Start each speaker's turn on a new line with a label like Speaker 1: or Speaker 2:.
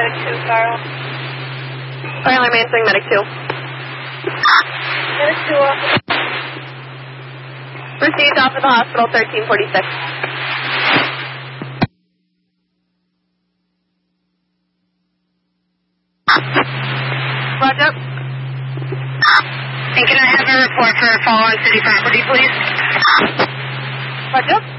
Speaker 1: Medic 2, Carl.
Speaker 2: Carl, I'm answering Medic 2.
Speaker 1: Medic 2 off.
Speaker 2: Received off of the hospital, 1346. Roger.
Speaker 3: And can I have a report for a fall on city property, please?
Speaker 2: Roger.